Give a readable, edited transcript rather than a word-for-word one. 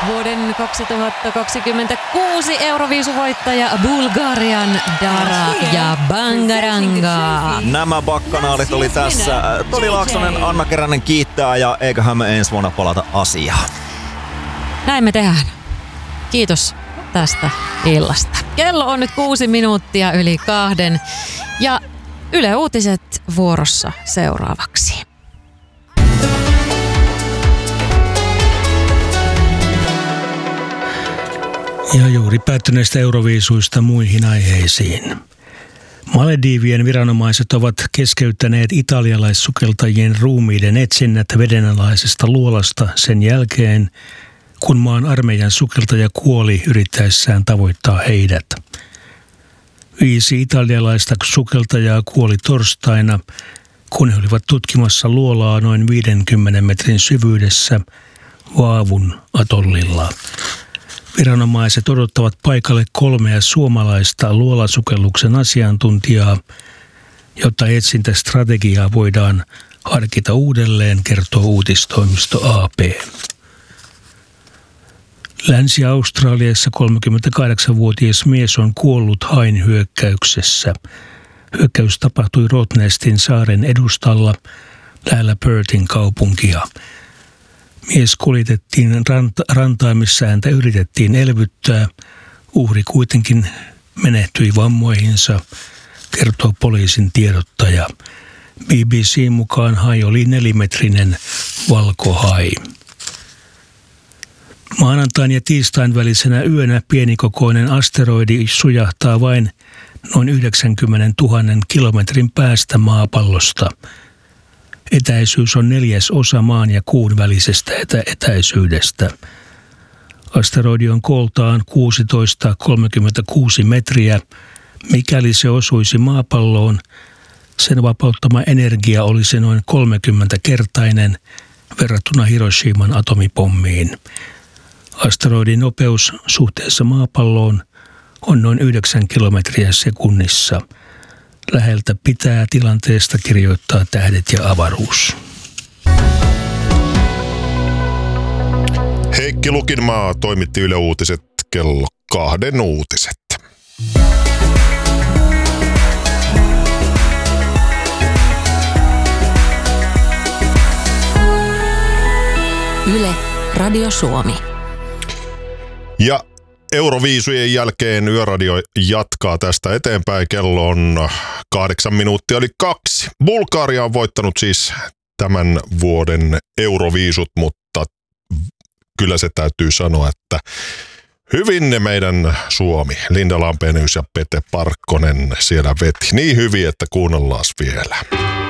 Vuoden 2026 Euroviisuvoittaja Bulgarian Dara ja Bangaranga. Nämä bakkanaalit oli tässä. Toni Laaksonen, Anna Keränen kiittää ja eiköhän me ensi vuonna palata asiaan. Näin me tehdään. Kiitos tästä illasta. Kello on nyt 6 minuuttia yli 2 ja Yle Uutiset vuorossa seuraavaksi. Ja juuri päättyneistä euroviisuista muihin aiheisiin. Maledivien viranomaiset ovat keskeyttäneet italialaissukeltajien ruumiiden etsinnät vedenalaisesta luolasta sen jälkeen, kun maan armeijan sukeltaja kuoli yrittäessään tavoittaa heidät. 5 italialaista sukeltajaa kuoli torstaina, kun he olivat tutkimassa luolaa noin 50 metrin syvyydessä Vaavun atollilla. Viranomaiset odottavat paikalle 3 suomalaista luolasukelluksen asiantuntijaa, jotta etsintästrategiaa voidaan harkita uudelleen, kertoo uutistoimisto AP. Länsi-Australiassa 38-vuotias mies on kuollut hain hyökkäyksessä. Hyökkäys tapahtui Rottnestin saaren edustalla lähellä Perthin kaupunkia. Mies kuljetettiin rantaan, missä häntä yritettiin elvyttää. Uhri kuitenkin menehtyi vammoihinsa, kertoo poliisin tiedottaja. BBC mukaan hai oli 4-metrinen valkohai. Maanantain ja tiistain välisenä yönä pienikokoinen asteroidi sujahtaa vain noin 90 000 kilometrin päästä maapallosta. Etäisyys on 1/4 maan ja kuun välisestä etäisyydestä. Asteroidi on kooltaan 1636 metriä. Mikäli se osuisi maapalloon, sen vapauttama energia olisi noin 30-kertainen verrattuna Hiroshiman atomipommiin. Asteroidin nopeus suhteessa maapalloon on noin 9 kilometriä sekunnissa. Läheltä pitää tilanteesta kirjoittaa Tähdet ja avaruus. Heikki Lukinmaa toimitti Yle Uutiset kello 2 uutiset. Yle Radio Suomi. Ja Euroviisujen jälkeen Yöradio jatkaa tästä eteenpäin. Kello on 8 minuuttia eli 2. Bulgaria on voittanut siis tämän vuoden Euroviisut, mutta kyllä se täytyy sanoa, että hyvin ne meidän Suomi, Linda Lampenius ja Pete Parkkonen siellä veti. Niin hyvin, että kuunnellaan vielä.